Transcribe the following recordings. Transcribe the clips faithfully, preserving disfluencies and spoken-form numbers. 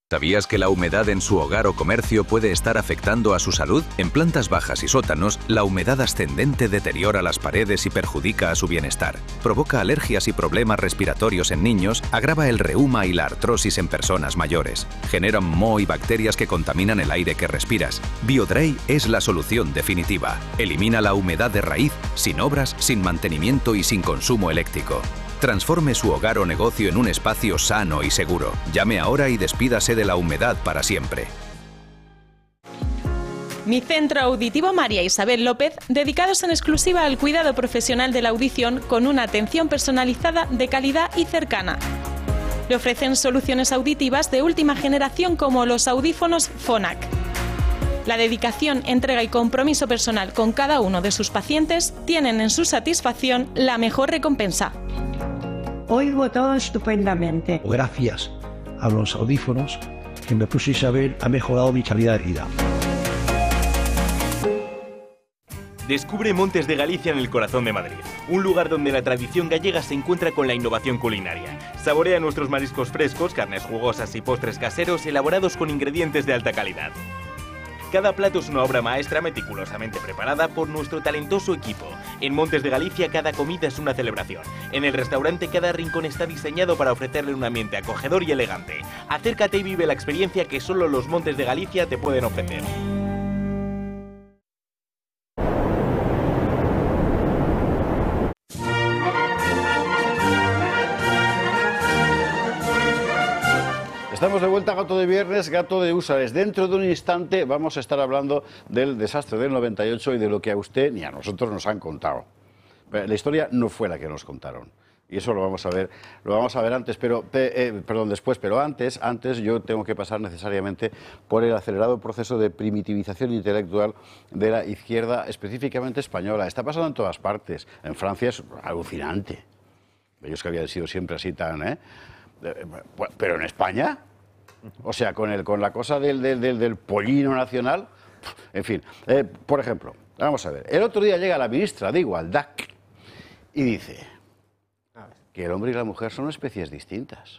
¿Sabías que la humedad en su hogar o comercio puede estar afectando a su salud? En plantas bajas y sótanos, la humedad ascendente deteriora las paredes y perjudica a su bienestar. Provoca alergias y problemas respiratorios en niños, agrava el reuma y la artrosis en personas mayores. Generan moho y bacterias que contaminan el aire que respiras. BioDry es la solución definitiva. Elimina la humedad de raíz, sin obras, sin mantenimiento y sin consumo eléctrico. Transforme su hogar o negocio en un espacio sano y seguro. Llame ahora y despídase de la humedad para siempre. Mi Centro Auditivo María Isabel López, dedicados en exclusiva al cuidado profesional de la audición con una atención personalizada de calidad y cercana. Le ofrecen soluciones auditivas de última generación como los audífonos Phonak. La dedicación, entrega y compromiso personal con cada uno de sus pacientes tienen en su satisfacción la mejor recompensa. Oigo todo estupendamente. Gracias a los audífonos que me puso Isabel, ha mejorado mi calidad de vida. Descubre Montes de Galicia en el corazón de Madrid, un lugar donde la tradición gallega se encuentra con la innovación culinaria. Saborea nuestros mariscos frescos, carnes jugosas y postres caseros elaborados con ingredientes de alta calidad. Cada plato es una obra maestra meticulosamente preparada por nuestro talentoso equipo. En Montes de Galicia cada comida es una celebración. En el restaurante cada rincón está diseñado para ofrecerle un ambiente acogedor y elegante. Acércate y vive la experiencia que solo los Montes de Galicia te pueden ofrecer. Estamos de vuelta a Gato de Viernes, Gato de Húsares. Dentro de un instante vamos a estar hablando del desastre del noventa y ocho y de lo que a usted ni a nosotros nos han contado. La historia no fue la que nos contaron. Y eso lo vamos a ver, lo vamos a ver antes, pero eh, perdón, después, pero antes, antes yo tengo que pasar necesariamente por el acelerado proceso de primitivización intelectual de la izquierda, específicamente española. Está pasando en todas partes. En Francia es alucinante. Ellos que habían sido siempre así tan, ¿eh? Pero en España, o sea, con, el, con la cosa del, del, del, del pollino nacional, en fin, eh, por ejemplo, vamos a ver, el otro día llega la ministra de Igualdad y dice que el hombre y la mujer son especies distintas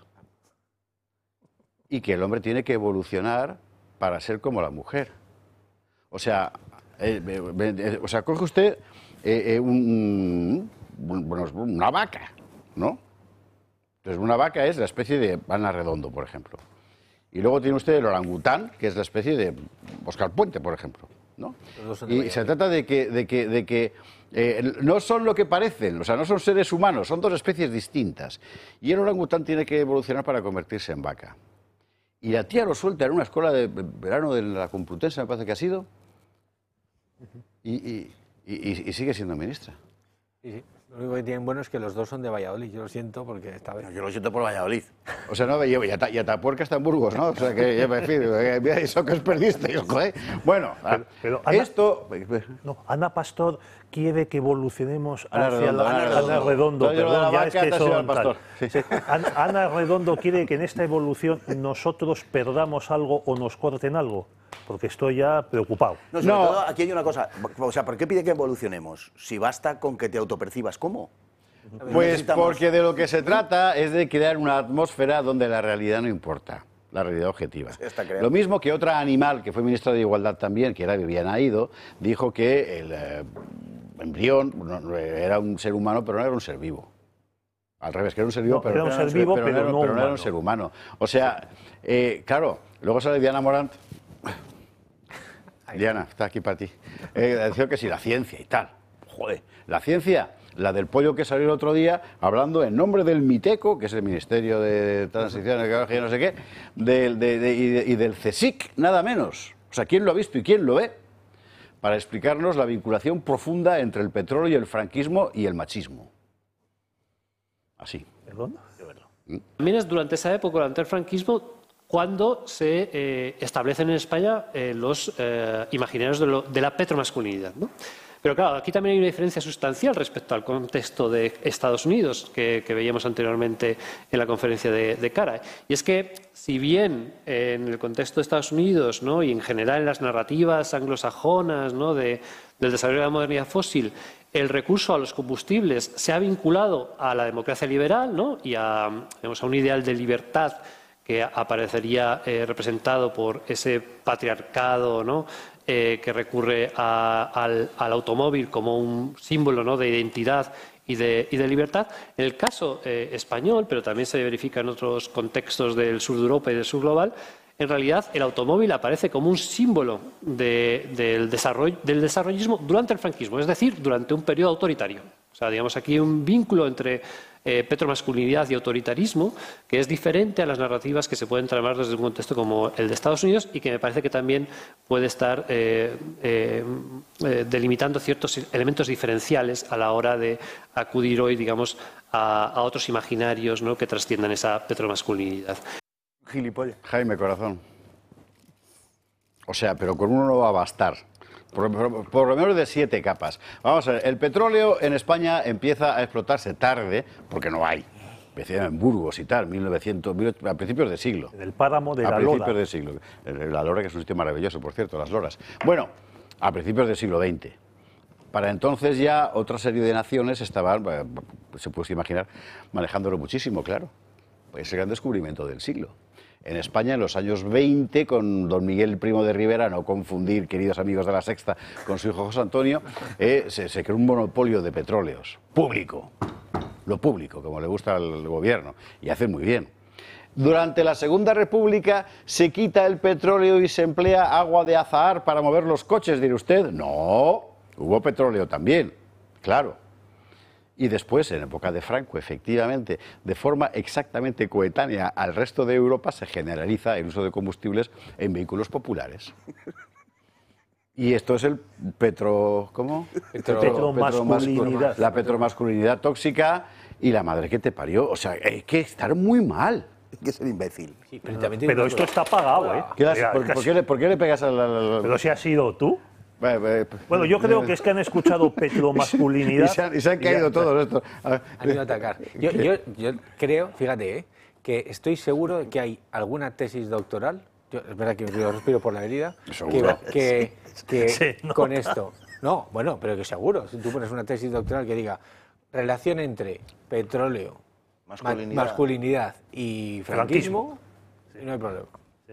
y que el hombre tiene que evolucionar para ser como la mujer. O sea, eh, eh, o sea coge usted eh, eh, un, un, bueno, una vaca, ¿no? Entonces, una vaca es la especie de Ana Redondo, por ejemplo. Y luego tiene usted el orangután, que es la especie de Óscar Puente, por ejemplo, ¿no? Y se trata de que, de que, de que eh, no son lo que parecen, o sea, no son seres humanos, son dos especies distintas. Y el orangután tiene que evolucionar para convertirse en vaca. Y la tía lo suelta en una escuela de verano de la Complutense, me parece que ha sido, y, y, y, y sigue siendo ministra. Sí, sí. Lo único que tienen bueno es que los dos son de Valladolid. Yo lo siento porque esta vez... No, yo lo siento por Valladolid. O sea, no, y, y Atapuerca está en Burgos, ¿no? O sea, que ya me refiero, mira eso que os perdisteis, joder. Bueno, pero, pero Ana, esto... No, Ana Pastor quiere que evolucionemos Ana hacia Redondo, la... Ana Ana Redondo, Redondo, perdón, ya es que son tal. Sí, sí. Ana, Ana Redondo quiere que en esta evolución nosotros perdamos algo o nos corten algo. Porque estoy ya preocupado. No, sobre no. todo aquí hay una cosa. O sea, ¿por qué pide que evolucionemos? Si basta con que te autopercibas, ¿cómo? Pues necesitamos... porque de lo que se trata es de crear una atmósfera donde la realidad no importa, la realidad objetiva. Lo mismo que otra animal que fue ministra de Igualdad también, que era Viviana Aido, dijo que el eh, embrión no, era un ser humano, pero no era un ser vivo. Al revés, que era un ser vivo, no, pero, era un ser vivo, pero, pero, no, no, pero no era un humano. ser humano. O sea, eh, claro, luego sale Diana Morant. Diana, está aquí para ti. Eh, decía que sí, la ciencia y tal. Joder, la ciencia, la del pollo que salió el otro día, hablando en nombre del MITECO, que es el Ministerio de Transición Ecológica y no sé qué, del, de, de, y, de, y del CSIC, nada menos. O sea, ¿quién lo ha visto y quién lo ve? Para explicarnos la vinculación profunda entre el petróleo y el franquismo y el machismo. Así. ¿Perdón? También es durante esa época, durante el franquismo, cuando se eh, establecen en España eh, los eh, imaginarios de, lo, de la petromasculinidad, ¿no? Pero claro, aquí también hay una diferencia sustancial respecto al contexto de Estados Unidos que, que veíamos anteriormente en la conferencia de, de Cara. Y es que, si bien eh, en el contexto de Estados Unidos, ¿no?, y en general en las narrativas anglosajonas, ¿no?, de, del desarrollo de la modernidad fósil, el recurso a los combustibles se ha vinculado a la democracia liberal, ¿no?, y a, digamos, a un ideal de libertad que aparecería eh, representado por ese patriarcado, ¿no? eh, que recurre a, al, al automóvil como un símbolo, ¿no? de identidad y de, y de libertad. En el caso eh, español, pero también se verifica en otros contextos del sur de Europa y del sur global, en realidad el automóvil aparece como un símbolo de, del, desarrollo, del desarrollismo durante el franquismo, es decir, durante un periodo autoritario. O sea, digamos, aquí hay un vínculo entre eh, petromasculinidad y autoritarismo que es diferente a las narrativas que se pueden tramar desde un contexto como el de Estados Unidos y que me parece que también puede estar eh, eh, eh, delimitando ciertos elementos diferenciales a la hora de acudir hoy, digamos, a, a otros imaginarios, ¿no? que trasciendan esa petromasculinidad. Gilipollas. Jaime, corazón. O sea, pero con uno no va a bastar. Por, por, por lo menos de siete capas. Vamos a ver, el petróleo en España empieza a explotarse tarde, porque no hay. Empecé en Burgos y tal, mil novecientos, a principios de siglo. En el páramo de a la Lora. A principios de siglo. La Lora, que es un sitio maravilloso, por cierto, las Loras. Bueno, a principios del siglo veinte. Para entonces ya otra serie de naciones estaban, se puede imaginar, manejándolo muchísimo, claro. Es el gran descubrimiento del siglo. En España, en los años veinte, con don Miguel Primo de Rivera, no confundir, queridos amigos de La Sexta, con su hijo José Antonio, eh, se, se creó un monopolio de petróleos, público, lo público, como le gusta al gobierno, y hace muy bien. Durante la Segunda República se quita el petróleo y se emplea agua de azahar para mover los coches, dirá usted. No, hubo petróleo también, claro. Y después, en época de Franco, efectivamente, de forma exactamente coetánea al resto de Europa, se generaliza el uso de combustibles en vehículos populares. Y esto es el petro... ¿Cómo? Petro, petromasculinidad. La petromasculinidad tóxica y la madre que te parió. O sea, hay que estar muy mal. Hay que ser imbécil. Sí, pero, pero esto está pagado, ¿eh? ¿Qué has, por, ¿por, qué le, ¿Por qué le pegas al...? al... Pero si has sido tú. Bueno, yo creo que es que han escuchado petromasculinidad. Y se han, y se han caído todos estos. Han ido a atacar. Yo, yo, yo creo, fíjate, ¿eh? que estoy seguro de que hay alguna tesis doctoral, yo, es verdad que yo respiro por la herida, que, que, que sí, no. con esto. No, bueno, pero que seguro, si tú pones una tesis doctoral que diga relación entre petróleo, masculinidad, masculinidad y franquismo, franquismo. No hay problema.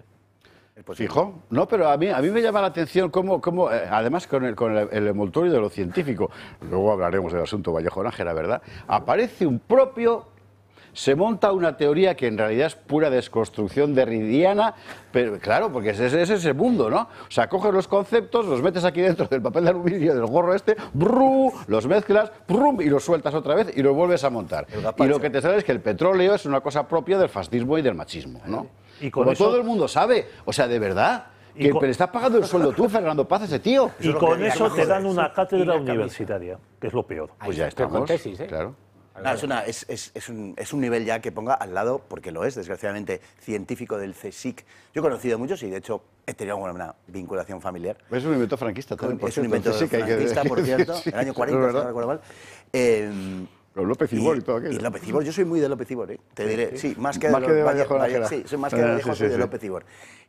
Fijo, no, pero a mí, a mí me llama la atención cómo, cómo eh, además con, el, con el, el envoltorio de lo científico, luego hablaremos del asunto Vallejo Nájera, ¿verdad? Aparece un propio, se monta una teoría que en realidad es pura desconstrucción derridiana, pero claro, porque ese es ese mundo, ¿no? O sea, coges los conceptos, los metes aquí dentro del papel de aluminio, del gorro este, brrr, los mezclas, brum, y los sueltas otra vez y los vuelves a montar. Y lo que te sale es que el petróleo es una cosa propia del fascismo y del machismo, ¿no? Y con Como eso... todo el mundo sabe, o sea, de verdad, que con... le estás pagando el sueldo tú, Fernando Paz, ese tío. Y eso con eso te dan una cátedra universitaria, que es lo peor. Pues ya estamos, con tesis, ¿eh? Claro. No, es, una, es, es, es, un, es un nivel ya que ponga al lado, porque lo es, desgraciadamente, científico del CSIC. Yo he conocido muchos y, de hecho, he tenido una vinculación familiar. Es un invento franquista también, por Es un invento franquista, por cierto, en el año cuarenta, si no recuerdo mal. Eh, Pero López Ibor y, y todo aquello. Y López Ibor, yo soy muy de López Ibor, ¿eh? Te diré, sí, sí más que más de, que de Vallejo Nájera. Sí, soy más que de Vallejo, sí, sí, soy de sí. López Ibor.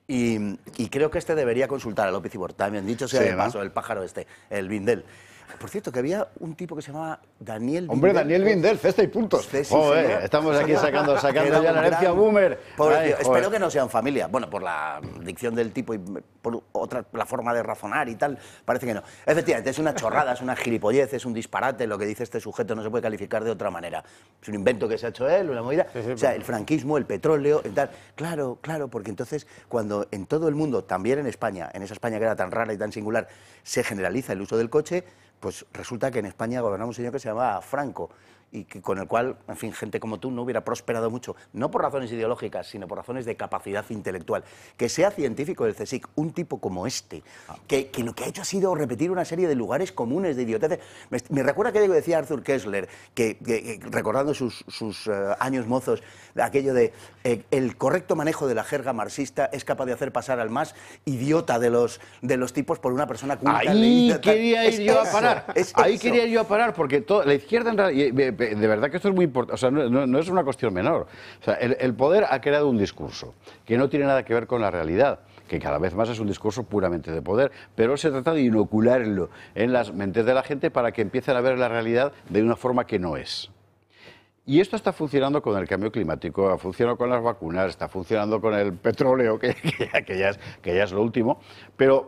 Y, y creo que este debería consultar a López Ibor, también dicho sea sí, de ¿no? paso, el pájaro este, el Vindel. Por cierto, que había un tipo que se llamaba Daniel Hombre, Vindel. Daniel Vindel, cesta y puntos. Sí, sí, Joder, señor. estamos aquí sacando, sacando ya la herencia gran... boomer. Pobre Ay, tío, espero que no sean familia. Bueno, por la dicción del tipo y por otra, la forma de razonar y tal, parece que no. Efectivamente, es una chorrada, es una gilipollez, es un disparate. Lo que dice este sujeto no se puede calificar de otra manera. Es un invento que se ha hecho él, una movida. Sí, sí, o sea, el franquismo, el petróleo, el tal. Claro, claro, porque entonces cuando en todo el mundo, también en España, en esa España que era tan rara y tan singular, se generaliza el uso del coche, pues resulta que en España gobernaba un señor que se llamaba Franco y que, con el cual, en fin, gente como tú no hubiera prosperado mucho, no por razones ideológicas, sino por razones de capacidad intelectual. Que sea científico del CSIC, un tipo como este, que, que lo que ha hecho ha sido repetir una serie de lugares comunes de idioteces. Me, me recuerda aquello que decía Arthur Koestler, que, que, que recordando sus, sus uh, años mozos, aquello de eh, el correcto manejo de la jerga marxista es capaz de hacer pasar al más idiota de los, de los tipos por una persona culta. Ahí leída, quería ir yo eso, a parar, ahí eso. quería yo a parar, porque todo, la izquierda en realidad... De verdad que esto es muy importante, o sea, no, no, no es una cuestión menor. O sea, el, el poder ha creado un discurso que no tiene nada que ver con la realidad, que cada vez más es un discurso puramente de poder, pero se trata de inocularlo en las mentes de la gente para que empiecen a ver la realidad de una forma que no es. Y esto está funcionando con el cambio climático, ha funcionado con las vacunas, está funcionando con el petróleo, que, que, ya, que, ya es, que ya es lo último, pero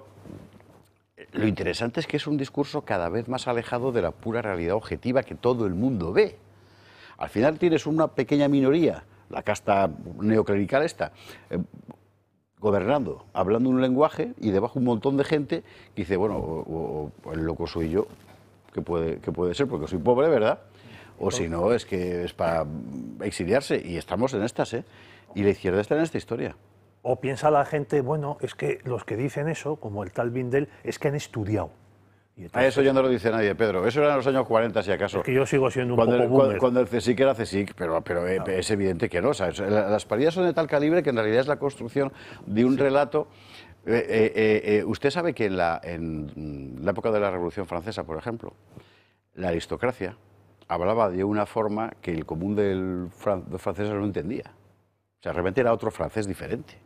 lo interesante es que es un discurso cada vez más alejado de la pura realidad objetiva que todo el mundo ve. Al final tienes una pequeña minoría, la casta neoclerical esta, eh, gobernando, hablando un lenguaje, y debajo un montón de gente que dice, bueno, o, o, el loco soy yo, que puede, que puede ser, porque soy pobre, ¿verdad? O si no, es que es para exiliarse, y estamos en estas, ¿eh? Y la izquierda está en esta historia. O piensa la gente, bueno, es que los que dicen eso, como el tal Bindel, es que han estudiado. Y entonces, a eso ya no lo dice nadie, Pedro. Eso era en los años cuarenta, si acaso. Es que yo sigo siendo un cuando poco el, boomer. Cuando, cuando el CSIC era CSIC, pero, pero claro. Es evidente que no. O sea, las paridades son de tal calibre que en realidad es la construcción de un sí. relato. Eh, eh, eh, usted sabe que en la, en la época de la Revolución Francesa, por ejemplo, la aristocracia hablaba de una forma que el común del fran de franceses no entendía. O sea, realmente era otro francés diferente.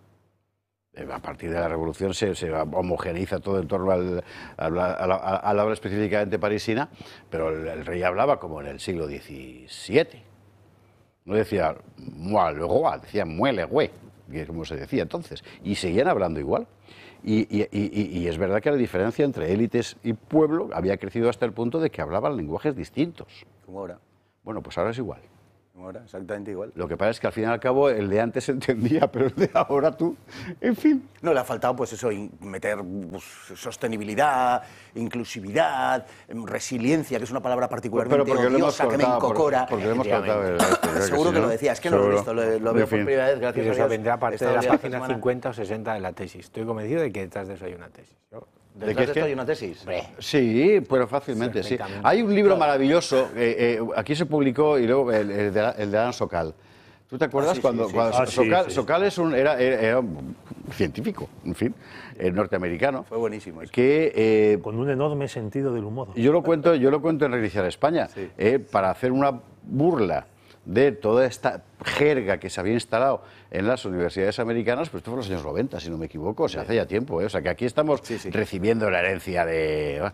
A partir de la Revolución se, se homogeneiza todo en torno al, al, al, al habla específicamente parisina, pero el, el rey hablaba como en el siglo diecisiete. No decía moi le roi, decía moi le roi, que es como se decía entonces, y seguían hablando igual. Y, y, y, y es verdad que la diferencia entre élites y pueblo había crecido hasta el punto de que hablaban lenguajes distintos. Como ahora. Bueno, pues ahora es igual. Ahora, exactamente igual. Lo que pasa es que al fin y al cabo el de antes se entendía, pero el de ahora tú, en fin. No, le ha faltado pues eso, meter pues, sostenibilidad, inclusividad, resiliencia, que es una palabra particularmente odiosa, que me encocora. Porque le hemos cortado el este, seguro que, si, que lo decía, es que seguro. No lo he visto, lo, lo veo por primera vez, gracias a Dios. Eso vendrá a partir de la página cincuenta o sesenta de la tesis. Estoy convencido de que detrás de eso hay una tesis. Yo, ¿De qué es que hay una tesis? Sí, pero fácilmente, sí. Hay un libro maravilloso, eh, eh, aquí se publicó, y luego el, el, de, el de Alan Sokal. ¿Tú te acuerdas? Ah, sí, cuando, sí, sí. cuando ah, Sokal, sí, sí. Sokal es un, era, era, era un científico, en fin, eh, norteamericano. Fue buenísimo. Eso. Que, eh, Con un enorme sentido del humor. Yo lo cuento, yo lo cuento en Reiniciar España, sí. eh, para hacer una burla de toda esta jerga que se había instalado en las universidades americanas, pues esto fue en los años noventa, si no me equivoco, o sea, sí. hace ya tiempo, ¿eh? O sea, que aquí estamos sí, sí. recibiendo la herencia de...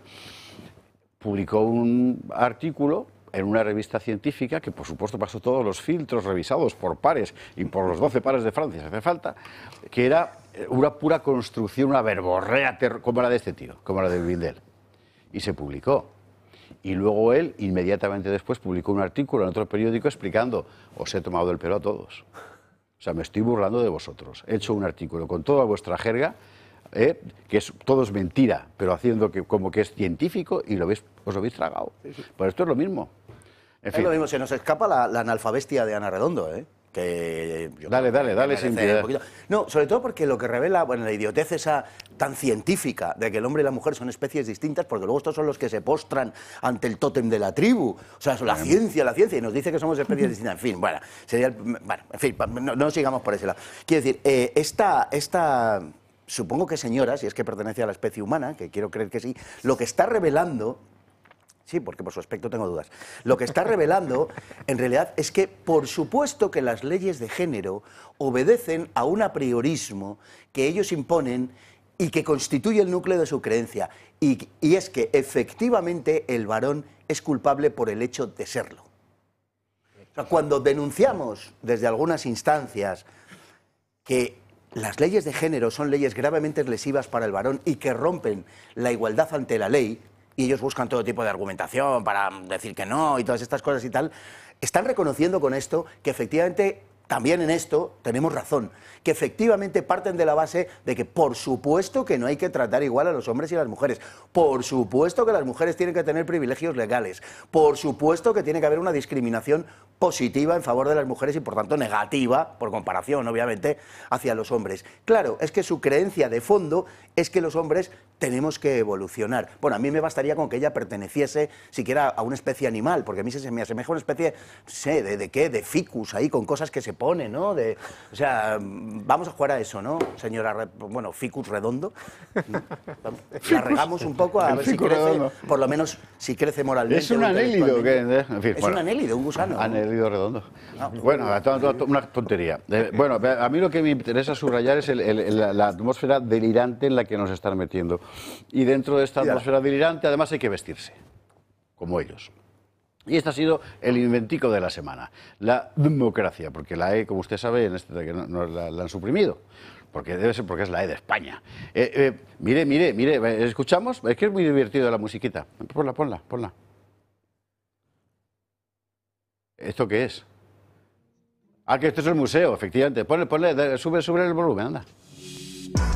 Publicó un artículo en una revista científica que, por supuesto, pasó todos los filtros revisados por pares y por los doce pares de Francia, si hace falta, que era una pura construcción, una verborrea como la de este tío, como la de Bindel. Y se publicó. Y luego él, inmediatamente después, publicó un artículo en otro periódico explicando, os he tomado el pelo a todos. O sea, me estoy burlando de vosotros. He hecho un artículo con toda vuestra jerga, ¿eh? que es, todo es mentira, pero haciendo que, como que es científico y lo veis, os lo habéis tragado. Sí, sí. Pues esto es lo mismo. En fin. Es lo mismo, se nos escapa la, la analfabestia de Ana Redondo, ¿eh? Que yo dale, dale, dale, sin piedad. No, sobre todo porque lo que revela, bueno, la idiotez esa tan científica de que el hombre y la mujer son especies distintas, porque luego estos son los que se postran ante el tótem de la tribu. O sea, la Bien. ciencia, la ciencia, y nos dice que somos especies distintas. En fin, bueno, sería el, bueno, en fin, no, no sigamos por ese lado. Quiero decir, eh, esta, esta, supongo que señora, si es que pertenece a la especie humana, que quiero creer que sí, lo que está revelando... Sí, porque por su aspecto tengo dudas. Lo que está revelando, en realidad, es que por supuesto que las leyes de género obedecen a un apriorismo que ellos imponen y que constituye el núcleo de su creencia. Y, y es que, efectivamente, el varón es culpable por el hecho de serlo. O sea, cuando denunciamos desde algunas instancias que las leyes de género son leyes gravemente lesivas para el varón y que rompen la igualdad ante la ley, y ellos buscan todo tipo de argumentación para decir que no y todas estas cosas y tal, están reconociendo con esto que efectivamente también en esto tenemos razón, que efectivamente parten de la base de que por supuesto que no hay que tratar igual a los hombres y a las mujeres, por supuesto que las mujeres tienen que tener privilegios legales, por supuesto que tiene que haber una discriminación positiva en favor de las mujeres y por tanto negativa, por comparación obviamente, hacia los hombres. Claro, es que su creencia de fondo es que los hombres tenemos que evolucionar. Bueno, a mí me bastaría con que ella perteneciese siquiera a una especie animal, porque a mí se me asemeja a una especie, no sé, de, de qué, de ficus ahí, con cosas que se pone, ¿no? De, o sea, vamos a jugar a eso, ¿no, señora? Bueno, ficus redondo. La regamos un poco a ver si crece, redondo. Por lo menos si crece moralmente. ¿Es un anélido? ¿Qué? En fin, es bueno. un anélido, un gusano. Anélido redondo. No. Bueno, una tontería. Eh, bueno, a mí lo que me interesa subrayar es el, el, la, la atmósfera delirante en la que nos están metiendo. Y dentro de esta atmósfera delirante, además, hay que vestirse, como ellos. Y este ha sido el inventico de la semana, la democracia, porque la E, como usted sabe, en este, que no, no la, la han suprimido, porque debe ser porque es la E de España. Eh, eh, mire, mire, mire, ¿escuchamos? Es que es muy divertido la musiquita. Ponla, ponla, ponla. ¿Esto qué es? Ah, que esto es el museo, efectivamente. Ponle, ponle, sube, sube el volumen, anda.